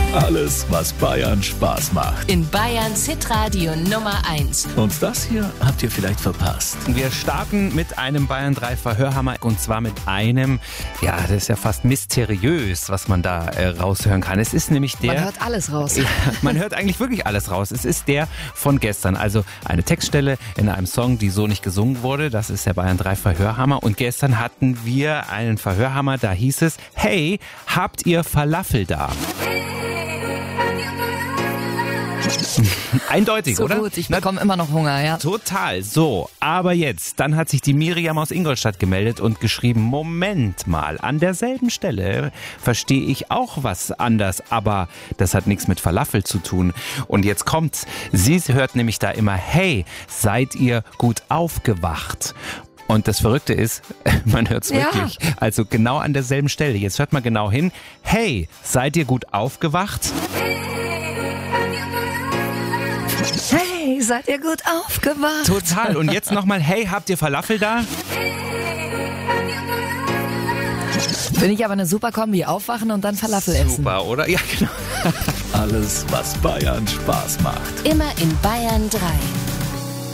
Alles, was Bayern Spaß macht. In Bayerns Hitradio Nummer 1. Und das hier habt ihr vielleicht verpasst. Wir starten mit einem Bayern 3 Verhörhammer und zwar mit einem, ja, das ist ja fast mysteriös, was man da raushören kann. Es ist nämlich der... Man hört alles raus. Ja, man hört eigentlich wirklich alles raus. Es ist der von gestern, also eine Textstelle in einem Song, die so nicht gesungen wurde. Das ist der Bayern 3 Verhörhammer und gestern hatten wir einen Verhörhammer, da hieß es, hey, habt ihr Falafel da? Eindeutig, so oder? Gut, ich bekomme immer noch Hunger, ja. Total. So, aber jetzt, dann hat sich die Miriam aus Ingolstadt gemeldet und geschrieben, Moment mal, an derselben Stelle verstehe ich auch was anders, aber das hat nichts mit Falafel zu tun. Und jetzt kommt's, sie hört nämlich da immer, hey, seid ihr gut aufgewacht? Und das Verrückte ist, man hört's wirklich, also genau an derselben Stelle. Jetzt hört mal genau hin, hey, seid ihr gut aufgewacht? Hey, seid ihr gut aufgewacht? Total. Und jetzt nochmal, hey, habt ihr Falafel da? Finde ich aber eine super Kombi. Aufwachen und dann Falafel essen. Super, oder? Ja, genau. Alles, was Bayern Spaß macht. Immer in Bayern 3.